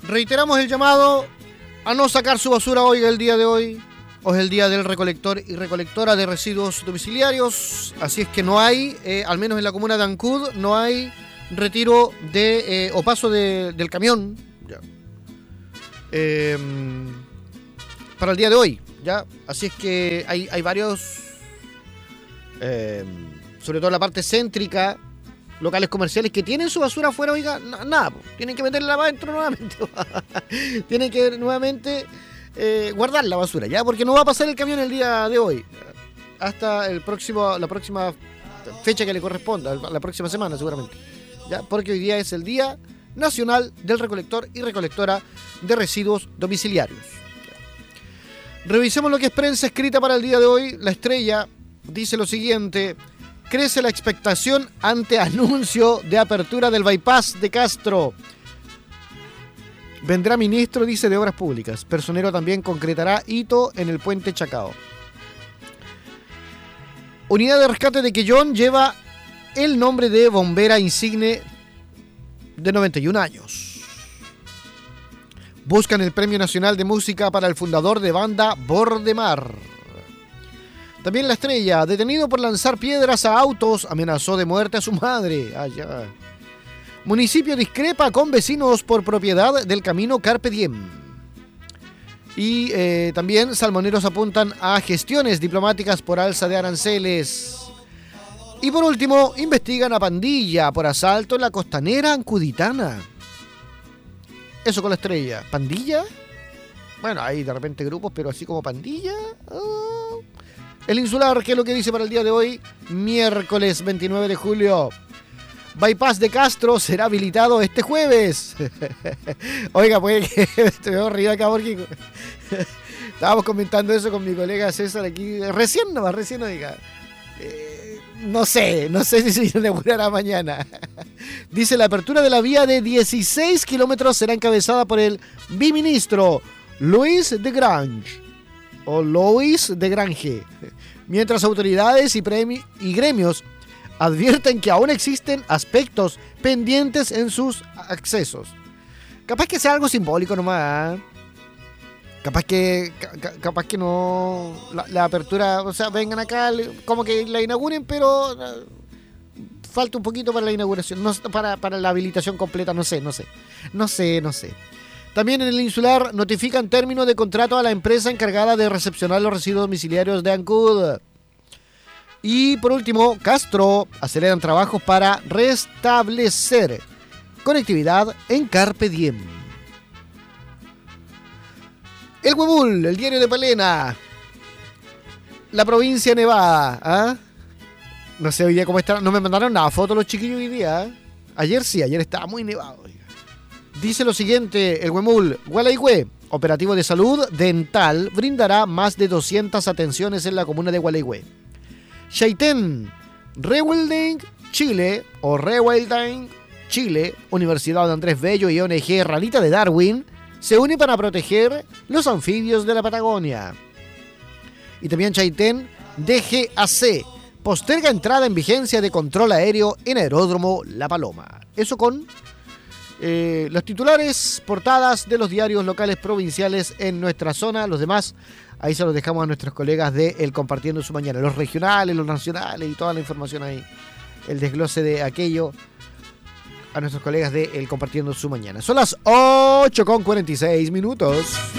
Reiteramos el llamado a no sacar su basura hoy, el día de hoy. Hoy es el día del recolector y recolectora de residuos domiciliarios. Así es que no hay, al menos en la comuna de Ancud, no hay retiro de o paso del camión ya, para el día de hoy. ¿Ya? Así es que hay varios, sobre todo en la parte céntrica, locales comerciales que tienen su basura afuera, oiga, nada, tienen que meterla adentro nuevamente. Tienen que nuevamente guardar la basura, ya, porque no va a pasar el camión el día de hoy, hasta la próxima fecha que le corresponda, la próxima semana seguramente, ya, porque hoy día es el Día Nacional del Recolector y Recolectora de Residuos Domiciliarios. Revisemos lo que es prensa escrita para el día de hoy. La Estrella dice lo siguiente: crece la expectación ante anuncio de apertura del bypass de Castro. Vendrá ministro, dice, de Obras Públicas. Personero también concretará hito en el puente Chacao. Unidad de rescate de Quellón lleva el nombre de bombera insigne de 91 años. Buscan el Premio Nacional de Música para el fundador de banda Bordemar. También La Estrella, detenido por lanzar piedras a autos, amenazó de muerte a su madre. Allá. Municipio discrepa con vecinos por propiedad del camino Carpe Diem. Y también salmoneros apuntan a gestiones diplomáticas por alza de aranceles. Y por último, investigan a pandilla por asalto en la costanera ancuditana. Eso con La Estrella. ¿Pandilla? Bueno, hay de repente grupos, pero así como pandilla. Oh. El Insular, ¿qué es lo que dice para el día de hoy? Miércoles 29 de julio. Bypass de Castro será habilitado este jueves. Oiga, puede que te veo arriba acá porque estábamos comentando eso con mi colega César aquí. Recién, oiga. No sé si se inaugurará mañana. Dice: la apertura de la vía de 16 kilómetros será encabezada por el biministro Louis de Grange, o Louis de Grange, mientras autoridades y gremios advierten que aún existen aspectos pendientes en sus accesos. Capaz que sea algo simbólico nomás, ¿eh? Capaz que no la apertura, o sea, vengan acá, como que la inauguren, pero falta un poquito para la inauguración, no, para la habilitación completa, no sé. También en el Insular notifican término de contrato a la empresa encargada de recepcionar los residuos domiciliarios de Ancud. Y por último, Castro aceleran trabajos para restablecer conectividad en Carpe Diem. El Huemul, el diario de Palena. La provincia de Nevada. ¿Ah? No sé hoy día cómo está. No me mandaron nada fotos los chiquillos hoy día. ¿Eh? Ayer estaba muy nevado. Dice lo siguiente, el Huemul: Gualeguay, operativo de salud dental, brindará más de 200 atenciones en la comuna de Gualeguay. Chaitén, Rewilding Chile, o Rewilding Chile, Universidad de Andrés Bello y ONG Ranita de Darwin, se une para proteger los anfibios de la Patagonia. Y también Chaitén, DGAC, posterga entrada en vigencia de control aéreo en aeródromo La Paloma. Eso con los titulares, portadas de los diarios locales provinciales en nuestra zona. Los demás, ahí se los dejamos a nuestros colegas de El Compartiendo Su Mañana. Los regionales, los nacionales y toda la información ahí. El desglose de aquello a nuestros colegas de El Compartiendo Su Mañana. Son las 8:46.